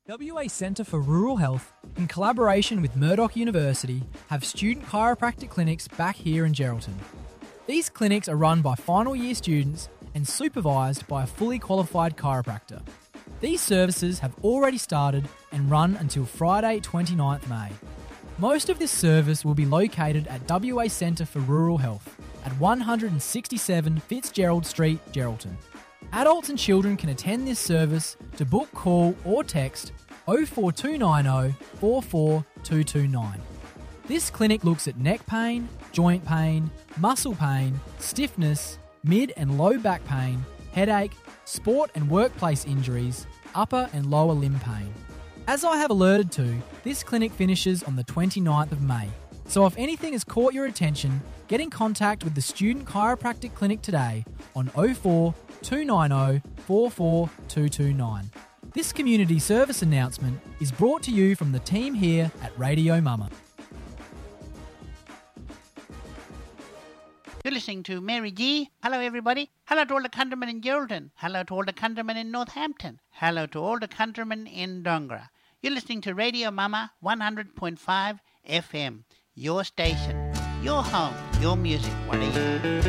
WA Centre for Rural Health, in collaboration with Murdoch University, have student chiropractic clinics back here in Geraldton. These clinics are run by final year students and supervised by a fully qualified chiropractor. These services have already started and run until Friday 29th May. Most of this service will be located at WA Centre for Rural Health at 167 Fitzgerald Street, Geraldton. Adults and children can attend this service to book, call or text 04290 44229. This clinic looks at neck pain, joint pain, muscle pain, stiffness, mid and low back pain, headache, sport and workplace injuries, upper and lower limb pain. As I have alerted to, this clinic finishes on the 29th of May. So if anything has caught your attention, get in contact with the Student Chiropractic Clinic today on 04290 44229. This community service announcement is brought to you from the team here at Radio Mama. You're listening to Mary G. Hello, everybody. Hello to all the countrymen in Geraldton. Hello to all the countrymen in Northampton. Hello to all the countrymen in Dongra. You're listening to Radio Mama 100.5 FM. Your station, your home, your music. What are you?